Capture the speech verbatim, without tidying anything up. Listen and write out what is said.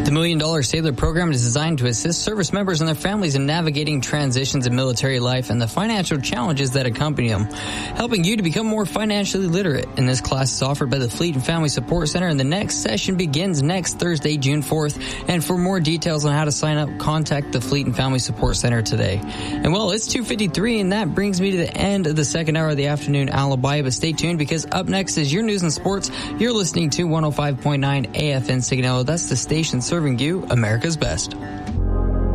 The Million Dollar Sailor Program is designed to assist service members and their families in navigating transitions in military life and the financial challenges that accompany them, helping you to become more financially literate. And this class is offered by the Fleet and Family Support Center, and the next session begins next Thursday, June fourth. And for more details on how to sign up, contact the Fleet and Family Support Center today. And well, it's two fifty-three, and that brings me to the end of the second hour of the afternoon alibi. But stay tuned, because up next is your news and sports. You're listening to one oh five point nine A F N Signal. That's the station serving you America's best.